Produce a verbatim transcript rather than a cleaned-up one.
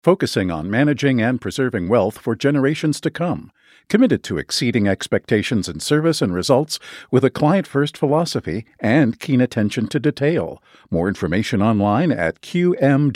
focusing on managing and preserving wealth for generations to come, committed to exceeding expectations in service and results with a client-first philosophy and keen attention to detail. More information online at q m